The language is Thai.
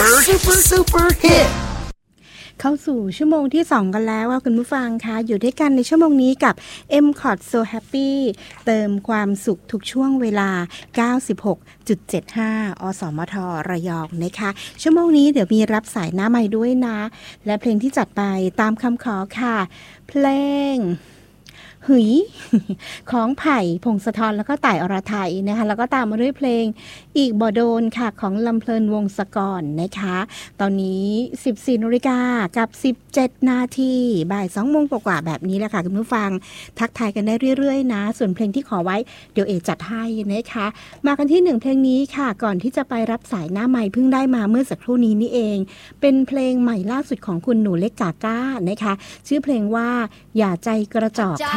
super hit เข้าสู่ชั่วโมงที่2กันแล้วคุณผู้ฟังคะอยู่ด้วยกันในชั่วโมงนี้กับ MCOT So Happy เติมความสุขทุกช่วงเวลา 96.75 อสมทระยองนะคะชั่วโมงนี้เดี๋ยวมีรับสายหน้าใหม่ด้วยนะและเพลงที่จัดไปตามคำขอค่ะเพลงหุยของไผ่พงศธรแล้วก็ต่ายอรไทยนะคะแล้วก็ตามมาด้วยเพลงอีกบ่โดนค่ะของลำเพลินวงศกรนะคะตอนนี้ 14 นาฬิกากับ 17 นาทีบ่าย 2 โมงกว่าๆแบบนี้แหละค่ะคุณผู้ฟังทักทายกันได้เรื่อยๆนะส่วนเพลงที่ขอไว้เดี๋ยวเอจัดให้นะคะมากันที่1เพลงนี้ค่ะก่อนที่จะไปรับสายหน้าไมค์เพิ่งได้มาเมื่อสักครู่นี้นี่เองเป็นเพลงใหม่ล่าสุดของคุณหนูเล็กกาก้านะคะชื่อเพลงว่าอย่าใจกระจอก